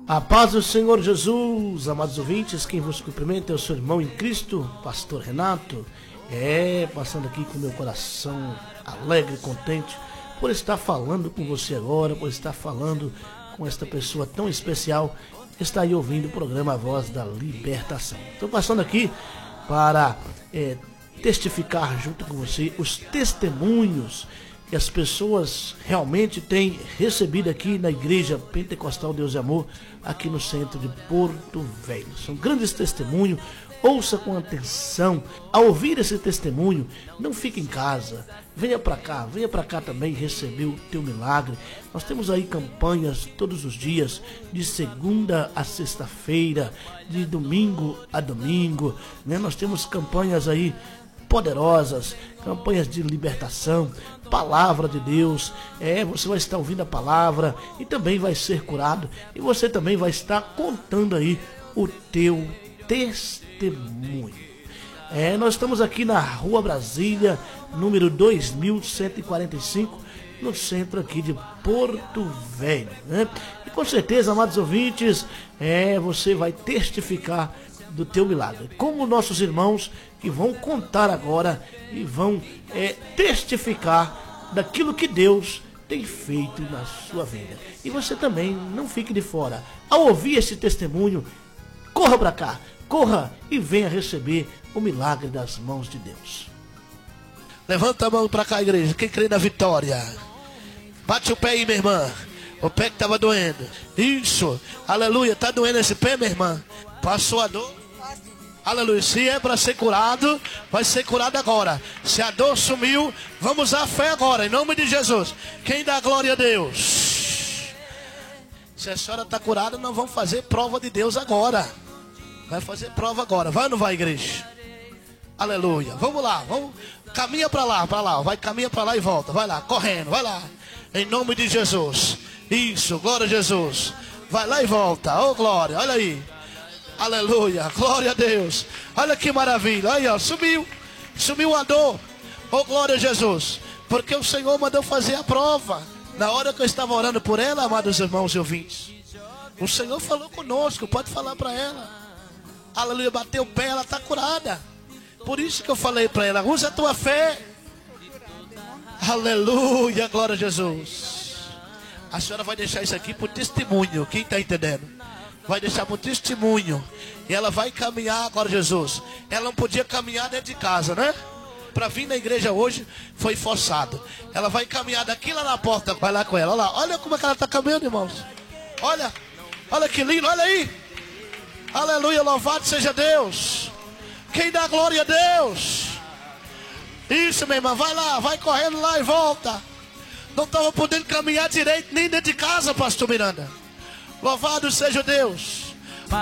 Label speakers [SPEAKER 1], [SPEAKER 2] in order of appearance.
[SPEAKER 1] A paz do Senhor Jesus, amados ouvintes, quem vos cumprimenta é o seu irmão em Cristo, pastor Renato. Passando aqui com meu coração alegre e contente por estar falando com você agora, por estar falando com esta pessoa tão especial que está aí ouvindo o programa A Voz da Libertação. Estou passando aqui para testificar junto com você os testemunhos que as pessoas realmente têm recebido aqui na Igreja Pentecostal Deus e Amor, aqui no centro de Porto Velho. São grandes testemunhos, ouça com atenção. Ao ouvir esse testemunho, não fique em casa, venha para cá também receber o teu milagre. Nós temos aí campanhas todos os dias, de segunda a sexta-feira, de domingo a domingo, né? Nós temos campanhas aí poderosas, campanhas de libertação, palavra de Deus. Você vai estar ouvindo a palavra e também vai ser curado, e você também vai estar contando aí o teu testemunho. Nós estamos aqui na Rua Brasília, número 2145, no centro aqui de Porto Velho, né? E com certeza, amados ouvintes, você vai testificar do teu milagre, como nossos irmãos que vão contar agora e vão testificar daquilo que Deus tem feito na sua vida. E você também não fique de fora. Ao ouvir esse testemunho, corra para cá, corra e venha receber o milagre das mãos de Deus.
[SPEAKER 2] Levanta a mão para cá, igreja, quem crê na vitória. Bate o pé aí, minha irmã. O pé que estava doendo. Isso, aleluia, está doendo esse pé, minha irmã? Passou a dor? Aleluia, se é para ser curado, vai ser curado agora. Se a dor sumiu, vamos à fé agora, em nome de Jesus. Quem dá glória a Deus? Se a senhora está curada, nós vamos fazer prova de Deus agora. Vai fazer prova agora, vai ou não vai, igreja? Aleluia, vamos lá, vamos. Caminha para lá, caminha para lá e volta. Vai lá, correndo, vai lá. Em nome de Jesus. Isso, glória a Jesus. Vai lá e volta, oh glória, olha aí. Aleluia, glória a Deus. Olha que maravilha, aí ó, sumiu a dor. Oh glória a Jesus, porque o Senhor mandou fazer a prova. Na hora que eu estava orando por ela, amados irmãos e ouvintes, o Senhor falou conosco, pode falar para ela. Aleluia, bateu o pé, ela está curada. Por isso que eu falei para ela, usa a tua fé. Aleluia, glória a Jesus. A senhora vai deixar isso aqui por testemunho, quem está entendendo? Vai deixar por testemunho. E ela vai caminhar, glória a Jesus. Ela não podia caminhar dentro de casa, né? Para vir na igreja hoje foi forçado. Ela vai caminhar daqui lá na porta. Vai lá com ela, olha lá. Olha como é que ela está caminhando, irmãos. Olha que lindo, olha aí. Aleluia, louvado seja Deus. Quem dá glória a Deus? Isso, minha irmã, vai lá, vai correndo lá e volta. Não estava podendo caminhar direito nem dentro de casa, pastor Miranda. Louvado seja Deus.